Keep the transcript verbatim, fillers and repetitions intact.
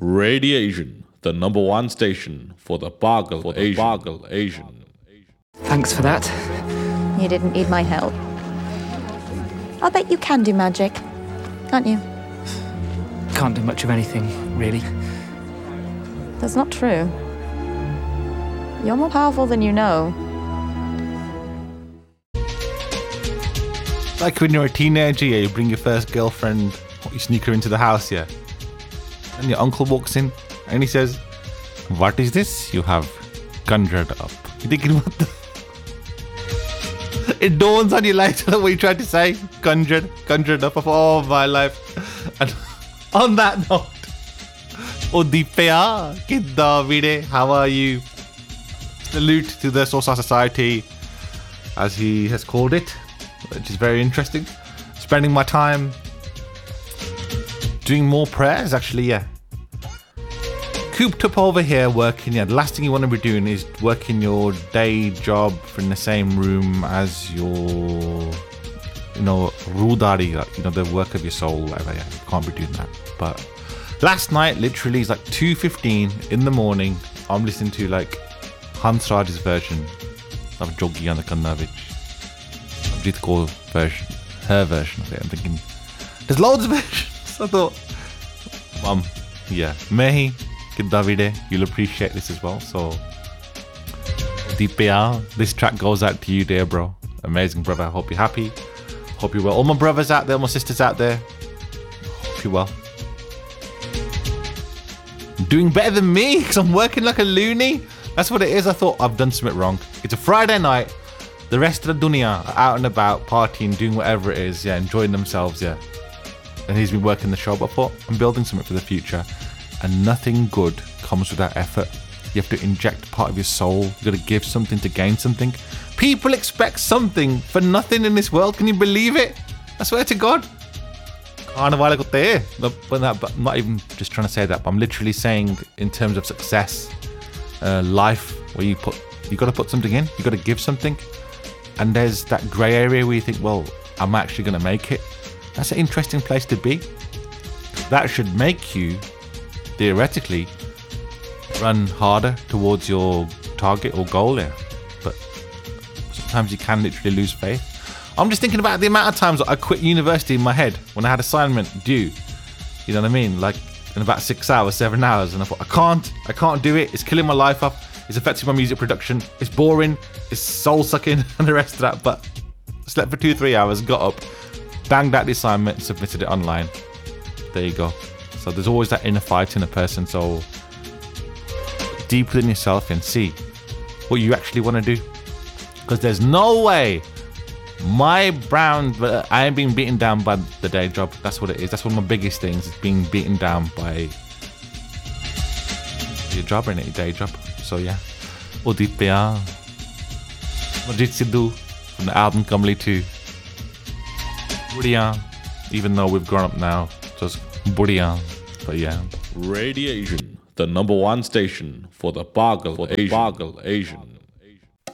Radiation, the number one station for the Pagal for the Asian. Pagal Asian. Thanks for that. You didn't need my help. I'll bet you can do magic, can't you? Can't do much of anything, really. That's not true. You're more powerful than you know. Like when you're a teenager, yeah, you bring your first girlfriend, you sneak her into the house, yeah. And your uncle walks in and he says, "What is this you have conjured up?" You're thinking, what the? It dawns on you later what you tried to say. Conjured, conjured up of all my life. And on that note, Odipya, Kidda Vide, how are you? Salute to the Sosa Society, as he has called it, which is very interesting. Spending my time doing more prayers, actually, yeah. Cooped up over here working, yeah. The last thing you want to be doing is working your day job in the same room as your, you know, Rudari, you know, the work of your soul, whatever, yeah. You can't be doing that. But last night, literally, it's like two fifteen in the morning. I'm listening to, like, Hans Raj's version of Joggi and the Kannavich. Abjit Kaur version, her version of it. I'm thinking, there's loads of versions. I thought, Mum, yeah, Mehi, Kid Davide, you'll appreciate this as well. So, Deepya, this track goes out to you, dear bro. Amazing brother. I hope you're happy. Hope you're well. All my brothers out there, my sisters out there, hope you're well. Doing better than me because I'm working like a loony. That's what it is. I thought I've done something wrong. It's a Friday night. The rest of the dunya are out and about, partying, doing whatever it is, yeah, enjoying themselves, yeah. And he's been working the show, but I thought I'm building something for the future. And nothing good comes without effort. You have to inject part of your soul. You've got to give something to gain something. People expect something for nothing in this world. Can you believe it? I swear to God. I'm not even just trying to say that, but I'm literally saying in terms of success, uh, life, where you put, you got to put something in. You got to give something. And there's that grey area where you think, well, I'm actually going to make it. That's an interesting place to be. That should make you, theoretically, run harder towards your target or goal there. But sometimes you can literally lose faith. I'm just thinking about the amount of times I quit university in my head when I had assignment due. You know what I mean? Like in about six hours, seven hours. And I thought, I can't, I can't do it. It's killing my life up. It's affecting my music production. It's boring. It's soul sucking and the rest of that. But I slept for two, three hours, got up, banged out the assignment, submitted it online. There you go. So there's always that inner fight in a person. So deep within yourself and see what you actually want to do. Because there's no way my brown, but I ain't being beaten down by the day job. That's what it is. That's one of my biggest things, is being beaten down by your job, innit? Your day job. So yeah. Odipya. Majid Sidhu from the album Kamli two. Budiya. Even though we've grown up now, just Budiya. But yeah. Radiation, the number one station for the Pagal for the Asian. Pagal Asian.